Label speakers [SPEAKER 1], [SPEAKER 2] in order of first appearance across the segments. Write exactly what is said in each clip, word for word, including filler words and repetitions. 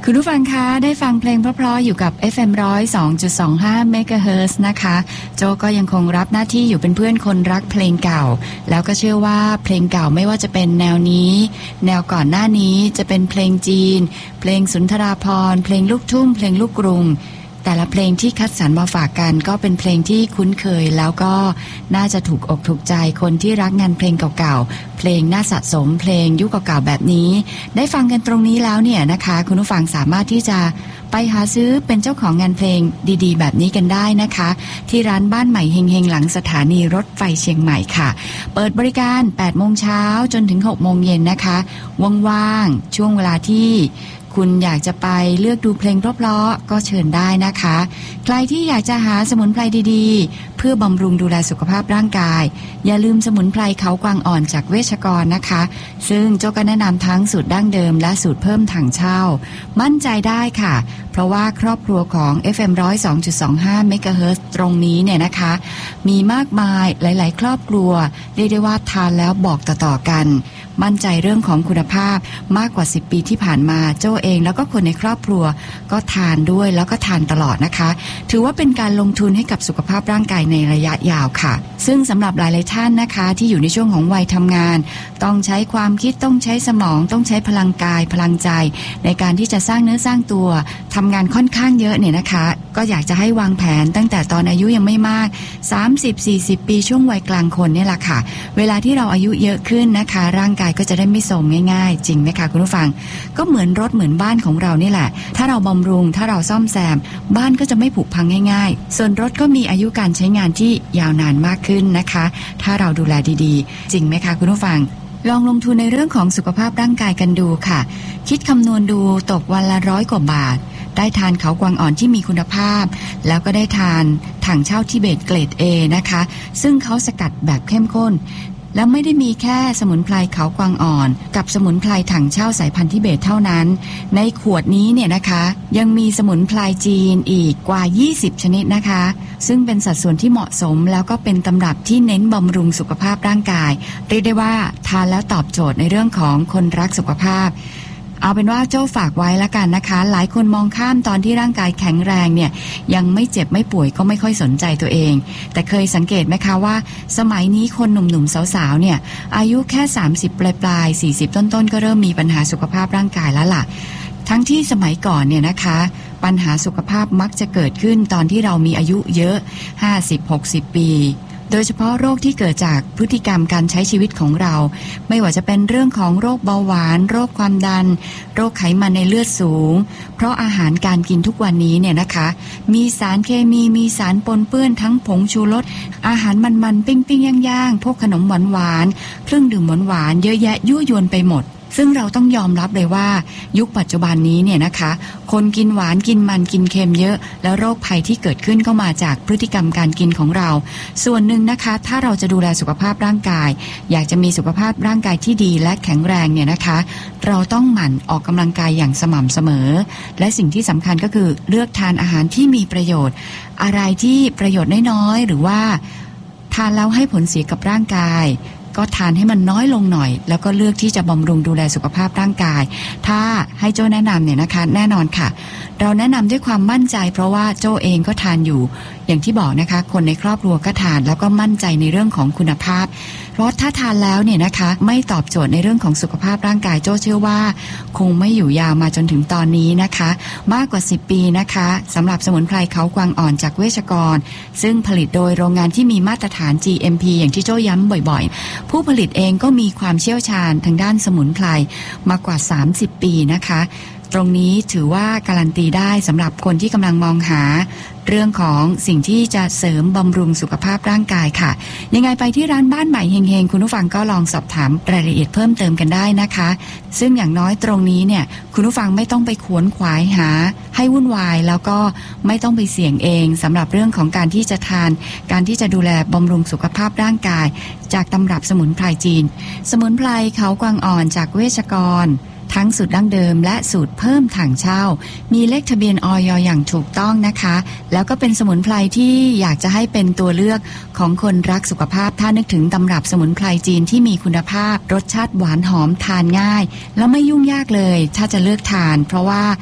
[SPEAKER 1] คุณผู้ฟังคะได้ฟังเพลงเพราะๆอยู่กับ เอฟ เอ็ม หนึ่งศูนย์สองจุดสองห้า เมกะเฮิรตซ์ นะคะโจก็ยังคงรับหน้าที่อยู่เป็นเพื่อนคนรักเพลงเก่าแล้วก็เชื่อว่าเพลงเก่าไม่ว่าจะเป็นแนวนี้แนวก่อนหน้านี้จะเป็นเพลงจีนเพลงสุนทราภรณ์เพลงลูกทุ่งเพลงลูกกรุงแต่ละเพลงที่คัดสรรมาฝากกันก็เป็นเพลงที่คุ้นเคยแล้วก็น่าจะถูกอกถูกใจคนที่รักงานเพลงเก่าๆเพลงน่าสะสมเพลงยุคเก่าๆแบบนี้ได้ฟังกันตรงนี้แล้วเนี่ยนะคะคุณผู้ฟังสามารถที่จะไปหาซื้อเป็นเจ้าของงานเพลงดีๆแบบนี้กันได้นะคะที่ร้านบ้านใหม่เฮงๆหลังสถานีรถไฟเชียงใหม่ค่ะเปิดบริการ แปดโมงเช้าจนถึง หกโมงเย็นนะคะว่างๆช่วงเวลาที่คุณอยากจะไปเลือกดูเพลงเพราะๆก็เชิญได้นะคะใครที่อยากจะหาสมุนไพรดีๆเพื่อบำรุงดูแลสุขภาพร่างกายอย่าลืมสมุนไพรเขากวางอ่อนจากเวชกรนะคะซึ่งโจ้ก็แนะนำทั้งสูตรดั้งเดิมและสูตรเพิ่มถังเช่ามั่นใจได้ค่ะเพราะว่าครอบครัวของ เอฟ เอ็ม หนึ่งศูนย์สองจุดสองห้า เมกะเฮิรตซ์ ตรงนี้เนี่ยนะคะมีมากมายหลายๆครอบครัวเรียกได้ว่าทานแล้วบอกต่อๆกันมั่นใจเรื่องของคุณภาพมากกว่าสิบปีที่ผ่านมาโจ้เองแล้วก็คนในครอบครัวก็ทานด้วยแล้วก็ทานตลอดนะคะถือว่าเป็นการลงทุนให้กับสุขภาพร่างกายในระยะยาวค่ะซึ่งสำหรับหลายๆท่านนะคะที่อยู่ในช่วงของวัยทำงานต้องใช้ความคิดต้องใช้สมองต้องใช้พลังกายพลังใจในการที่จะสร้างเนื้อสร้างตัวทำงานค่อนข้างเยอะเนี่ยนะคะก็อยากจะให้วางแผนตั้งแต่ตอนอายุยังไม่มากสามสิบ สี่สิบปีช่วงวัยกลางคนเนี่ยแหละค่ะเวลาที่เราอายุเยอะขึ้นนะคะร่างกายก็จะได้ไม่โทรมง่ายๆจริงไหมคะคุณผู้ฟังก็เหมือนรถเหมือนบ้านของเรานี่แหละถ้าเราบำรุงถ้าเราซ่อมแซมบ้านก็จะไม่ผุพังง่ายๆส่วนรถก็มีอายุการใช้งานที่ยาวนานมากขึ้นนะคะถ้าเราดูแลดีๆจริงไหมคะคุณผู้ฟังลองลงทุนในเรื่องของสุขภาพร่างกายกันดูค่ะคิดคำนวณดูตกวันละร้อยกว่าบาทได้ทานเขากวางอ่อนที่มีคุณภาพแล้วก็ได้ทานถังเช่าทิเบตเกรด เอ นะคะซึ่งเขาสกัดแบบเข้มข้นแล้วไม่ได้มีแค่สมุนไพรเขากวางอ่อนกับสมุนไพรถังเช่าสายพันธุ์ทิเบตเท่านั้นในขวดนี้เนี่ยนะคะยังมีสมุนไพรจีนอีกกว่ายี่สิบชนิดนะคะซึ่งเป็นสัดส่วนที่เหมาะสมแล้วก็เป็นตำรับที่เน้นบำรุงสุขภาพร่างกายเรียกได้ว่าทานแล้วตอบโจทย์ในเรื่องของคนรักสุขภาพเอาเป็นว่าโจ้ฝากไว้ละกันนะคะหลายคนมองข้ามตอนที่ร่างกายแข็งแรงเนี่ยยังไม่เจ็บไม่ป่วยก็ไม่ค่อยสนใจตัวเองแต่เคยสังเกตไหมคะว่าสมัยนี้คนหนุ่มๆสาวๆเนี่ยอายุแค่สามสิบปลายๆสี่สิบต้นๆก็เริ่มมีปัญหาสุขภาพร่างกายแล้วล่ะทั้งที่สมัยก่อนเนี่ยนะคะปัญหาสุขภาพมักจะเกิดขึ้นตอนที่เรามีอายุเยอะ ห้าสิบ หกสิบ ปีโดยเฉพาะโรคที่เกิดจากพฤติกรรมการใช้ชีวิตของเราไม่ว่าจะเป็นเรื่องของโรคเบาหวานโรคความดันโรคไขมันในเลือดสูงเพราะอาหารการกินทุกวันนี้เนี่ยนะคะมีสารเคมีมีสารปนเปื้อนทั้งผงชูรสอาหารมันๆปิ้งๆย่างๆพวกขนมหวานๆเครื่องดื่มหวานๆเยอะแยะยั่วยวนไปหมดซึ่งเราต้องยอมรับเลยว่ายุคปัจจุบันนี้เนี่ยนะคะคนกินหวานกินมันกินเค็มเยอะแล้วโรคภัยที่เกิดขึ้นก็มาจากพฤติกรรมการกินของเราส่วนหนึ่งนะคะถ้าเราจะดูแลสุขภาพร่างกายอยากจะมีสุขภาพร่างกายที่ดีและแข็งแรงเนี่ยนะคะเราต้องหมั่นออกกำลังกายอย่างสม่ำเสมอและสิ่งที่สำคัญก็คือเลือกทานอาหารที่มีประโยชน์อะไรที่ประโยชน์น้อยๆหรือว่าทานแล้วให้ผลเสียกับร่างกายก็ทานให้มันน้อยลงหน่อยแล้วก็เลือกที่จะบำรุงดูแลสุขภาพร่างกายถ้าให้โจ้แนะนำเนี่ยนะคะแน่นอนค่ะเราแนะนำด้วยความมั่นใจเพราะว่าโจ้เองก็ทานอยู่อย่างที่บอกนะคะคนในครอบครัวก็ทานแล้วก็มั่นใจในเรื่องของคุณภาพเพราะถ้าทานแล้วเนี่ยนะคะไม่ตอบโจทย์ในเรื่องของสุขภาพร่างกายโจ้เชื่อว่าคงไม่อยู่ยาวมาจนถึงตอนนี้นะคะมากกว่าสิบปีนะคะสำหรับสมุนไพรเขากวางอ่อนจากเวชกรซึ่งผลิตโดยโรงงานที่มีมาตรฐาน จี เอ็ม พี อย่างที่โจ้ย้ำบ่อยๆผู้ผลิตเองก็มีความเชี่ยวชาญทางด้านสมุนไพรมากว่าสามสิบปีนะคะตรงนี้ถือว่าการันตีได้สำหรับคนที่กำลังมองหาเรื่องของสิ่งที่จะเสริมบำรุงสุขภาพร่างกายค่ะยังไงไปที่ร้านบ้านใหม่เฮงๆคุณผู้ฟังก็ลองสอบถามรายละเอียดเพิ่มเติมกันได้นะคะซึ่งอย่างน้อยตรงนี้เนี่ยคุณผู้ฟังไม่ต้องไปขวนขวายหาให้วุ่นวายแล้วก็ไม่ต้องไปเสี่ยงเองสำหรับเรื่องของการที่จะทานการที่จะดูแลบำรุงสุขภาพร่างกายจากตำรับสมุนไพรจีนสมุนไพรเขากวางอ่อนจากเวชกรทั้งสูตรดั้งเดิมและสูตรเพิ่มถังเช่ามีเลขทะเบียนอย.อย่างถูกต้องนะคะแล้วก็เป็นสมุนไพรที่อยากจะให้เป็นตัวเลือกของคนรักสุขภาพถ้านึกถึงตำรับสมุนไพรจีนที่มีคุณภาพรสชาติหวานหอมทานง่ายแล้วไม่ยุ่งยากเลยถ้าจะเลือกทานเพราะว่า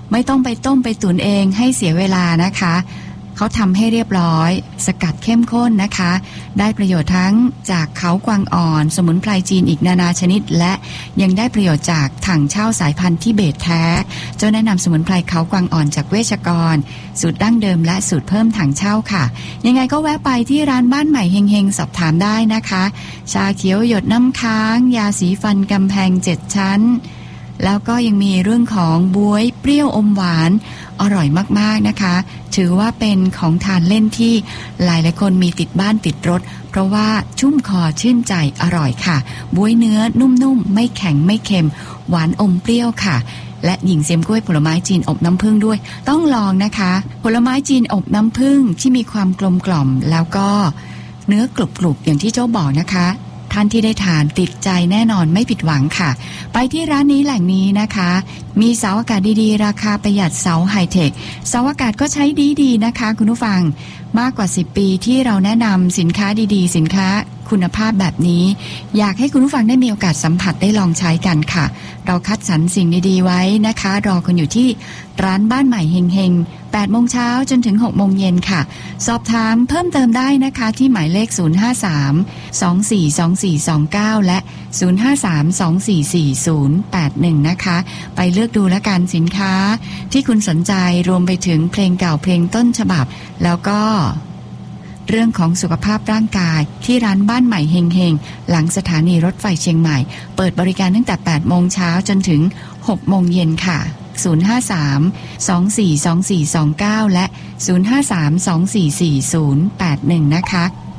[SPEAKER 1] ไม่ต้องไปต้มไปตุ๋นเองให้เสียเวลานะคะเขาทำให้เรียบร้อยสกัดเข้มข้นนะคะได้ประโยชน์ทั้งจากเขากวางอ่อนสมุนไพรจีนอีกนานาชนิดและยังได้ประโยชน์จากถังเช่าสายพันธุ์ทิเบตแท้เจ้าแนะนำสมุนไพรเขากวางอ่อนจากเวชกรสูตรดั้งเดิมและสูตรเพิ่มถังเช่าค่ะยังไงก็แวะไปที่ร้านบ้านใหม่เฮงๆสอบถามได้นะคะชาเขียวหยดน้ำค้างยาสีฟันกำแพงเจ็ดชั้นแล้วก็ยังมีเรื่องของบ๊วยเปรี้ยวอมหวานอร่อยมากๆนะคะถือว่าเป็นของทานเล่นที่หลายหลายคนมีติดบ้านติดรถเพราะว่าชุ่มคอชื่นใจอร่อยค่ะบ๊วยเนื้อนุ่มๆไม่แข็งไม่เค็มหวานอมเปรี้ยวค่ะและหญิงเซียมกล้วยผลไม้จีนอบน้ำผึ้งด้วยต้องลองนะคะผลไม้จีนอบน้ำผึ้งที่มีความกลมกล่อมแล้วก็เนื้อกรุบๆอย่างที่โจ้บอกนะคะท่านที่ได้ทานติดใจแน่นอนไม่ผิดหวังค่ะไปที่ร้านนี้แหล่งนี้นะคะมีเสาอากาศดีๆราคาประหยัดเสาไฮเทคเสาอากาศก็ใช้ดีๆนะคะคุณผู้ฟังมากกว่าสิบปีที่เราแนะนำสินค้าดีๆสินค้าคุณภาพแบบนี้อยากให้คุณผู้ฟังได้มีโอกาสสัมผัสได้ลองใช้กันค่ะเราคัดสรรสิ่งดีๆไว้นะคะรอคุณอยู่ที่ร้านบ้านใหม่เฮงๆ แปดโมงเช้าจนถึงหกโมงเย็นค่ะสอบถามเพิ่มเติมได้นะคะที่หมายเลขศูนย์ ห้า สาม สอง สี่ สอง สี่ สอง เก้าและศูนย์ ห้า สาม สอง สี่ สี่ ศูนย์ แปด หนึ่งนะคะไปเลือกดูและกันสินค้าที่คุณสนใจรวมไปถึงเพลงเก่าเพลงต้นฉบับแล้วก็เรื่องของสุขภาพร่างกายที่ร้านบ้านใหม่เฮงๆหลังสถานีรถไฟเชียงใหม่เปิดบริการตั้งแต่ แปด โมงเช้าจนถึง หก โมงเย็นค่ะศูนย์ ห้า สาม สอง สี่ สอง สี่ สอง เก้าและศูนย์ ห้า สาม สอง สี่ สี่ ศูนย์ แปด หนึ่งนะคะ